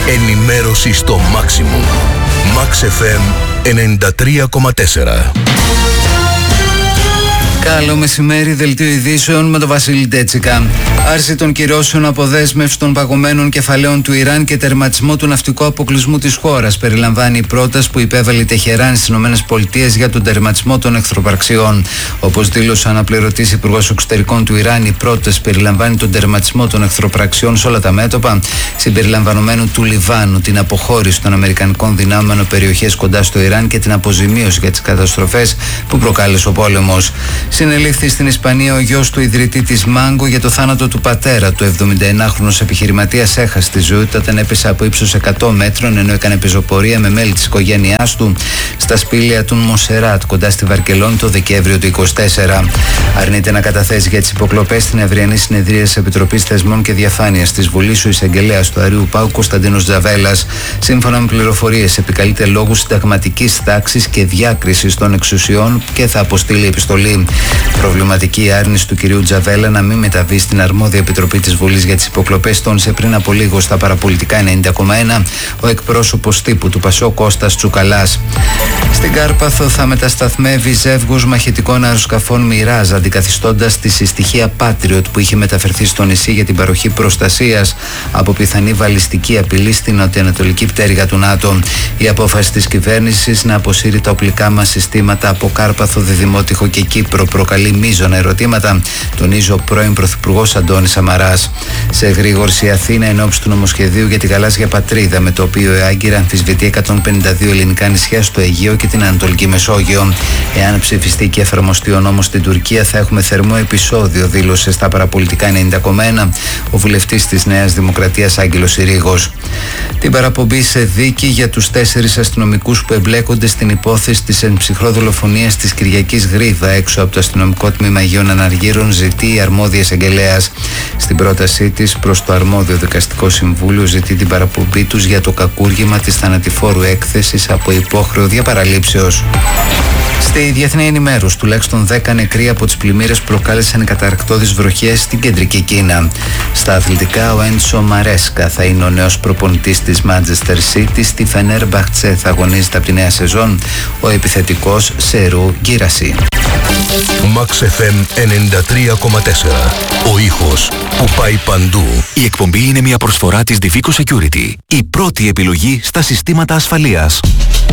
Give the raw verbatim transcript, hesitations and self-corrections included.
Ενημέρωση στο maximum. Max εφ εμ ενενήντα τρία κόμμα τέσσερα. Καλό μεσημέρι, δελτίο ειδήσεων με τον Βασίλη Ντέτσικα. Άρση των κυρώσεων, αποδέσμευση των παγωμένων κεφαλαίων του Ιράν και τερματισμό του ναυτικού αποκλεισμού της χώρας περιλαμβάνει η πρόταση που υπέβαλε η Τεχεράνη στις ΗΠΑ για τον τερματισμό των εχθροπραξιών. Όπως δήλωσε ο αναπληρωτής υπουργός εξωτερικών του Ιράν, η πρόταση περιλαμβάνει τον τερματισμό των εχθροπραξιών σε όλα τα μέτωπα, συμπεριλαμβανομένου του Λιβάνου, την αποχώρηση των αμερικανικών δυνάμεων από περιοχές κοντά στο Ιράν και την αποζημίωση για τις καταστροφές που προκάλεσε ο πόλεμος. Συνελήφθη στην Ισπανία ο γιος του ιδρυτή της Μάγκο για το θάνατο του πατέρα του. εβδομηνταενάχρονος επιχειρηματίας έχασε τη ζωή του όταν έπεσε από ύψος εκατό μέτρων ενώ έκανε πεζοπορία με μέλη της οικογένειάς του στα σπήλαια του Μοσεράτ κοντά στη Βαρκελόνη το Δεκέμβριο του είκοσι τέσσερα. Αρνείται να καταθέσει για τις υποκλοπές στην αυριανή συνεδρία της Επιτροπής Θεσμών και Διαφάνειας της Βουλής ο εισαγγελέας του Αρείου Παου Κωνσταντίνος Τζαβέλας. Σύμφωνα με πληροφορίες, επικαλείται λόγους συνταγματικής τάξης και διάκρισης των εξουσιών και θα αποστείλει επιστολή. Προβληματική η άρνηση του κυρίου Τζαβέλα να μην μεταβεί στην αρμόδια επιτροπή της Βουλής για τις υποκλοπές, τόνισε πριν από λίγο στα παραπολιτικά ενενήντα κόμμα ένα ο εκπρόσωπος τύπου του Πασό Κώστας Τσουκαλάς. Στην Κάρπαθο θα μετασταθμεύει ζεύγος μαχητικών αεροσκαφών Μιράζ, αντικαθιστώντας τη συστοιχεία Patriot που είχε μεταφερθεί στο νησί για την παροχή προστασίας από πιθανή βαλιστική απειλή στην νοτιοανατολική πτέρυγα του ΝΑΤΟ. Η απόφαση της κυβέρνησης να αποσύρει τα οπλικά μας συστήματα από Κάρπαθο, Διδημότυχο και Κύπρο προκαλεί μείζωνα ερωτήματα, τονίζει ο πρώην Πρωθυπουργός Αντώνης Σαμαράς. Σε εγρήγορση, η Αθήνα εν ώψη του νομοσχεδίου για τη γαλάζια πατρίδα, με το οποίο η Άγκυρα αμφισβητεί εκατόν πενήντα δύο ελληνικά νησιά στο Αιγαίο και την Ανατολική Μεσόγειο. Εάν ψηφιστεί και εφαρμοστεί ο νόμος στην Τουρκία, θα έχουμε θερμό επεισόδιο, δήλωσε στα παραπολιτικά ενενήντα κόμμα ένα ο βουλευτής της Νέας Δημοκρατίας Άγγελος Συρίγος. Την παραπομπή σε δίκη για τους τέσσερις αστυνομικούς που εμπλέκονται στην υπόθεση της εμψυχρό δολοφονίας της Κυριακής Γρήβα έξω από το αστυνομικό τμήμα Αγίων Αναργύρων ζητεί η αρμόδια εισαγγελέας. Στην πρότασή της προς το αρμόδιο δικαστικό συμβούλιο ζητεί την παραπομπή τους για το κακούργημα της θανατηφόρου έκθεσης από υπόχρεο διαπαραλήψεως. Στη διεθνή ενημέρωση, τουλάχιστον δέκα νεκροί από τις πλημμύρες προκάλεσαν καταρρακτώδεις βροχές στην κεντρική Κίνα. Στα αθλητικά, ο Έντσο Μαρέσκα θα είναι ο νέος προπονητής της Manchester City. Στη Φενέρμπαχτσε θα αγωνίζεται από τη νέα σεζόν ο επιθετικός Σερού Γκίρασι. Max εφ εμ ενενήντα τρία κόμμα τέσσερα. Ο ήχος που πάει παντού. Η εκπομπή είναι μια προσφορά της Divico Security, η πρώτη επιλογή στα συστήματα ασφαλείας.